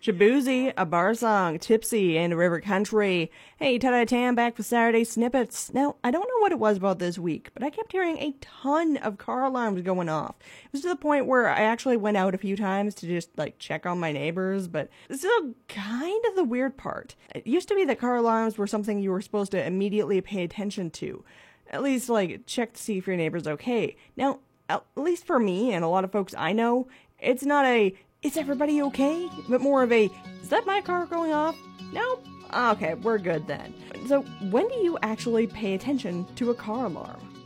Shabuzi, a bar song, Tipsy, and River Country. Hey, ta-da-tam, back for Saturday Snippets. Now, I don't know what it was about this week, but I kept hearing a ton of car alarms going off. It was to the point where I actually went out a few times to just, check on my neighbors, but this is kind of the weird part. It used to be that car alarms were something you were supposed to immediately pay attention to. At least, check to see if your neighbor's okay. Now, at least for me and a lot of folks I know, it's not a, is everybody okay? But more of a, is that my car going off? Nope. Okay, we're good then. So, when do you actually pay attention to a car alarm?